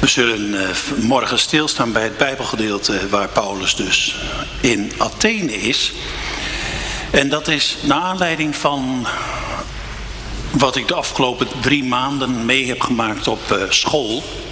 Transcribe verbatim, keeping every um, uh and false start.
We zullen uh, morgen stilstaan bij het Bijbelgedeelte waar Paulus dus in Athene is. En dat is naar aanleiding van wat ik de afgelopen drie maanden mee heb gemaakt op uh, school.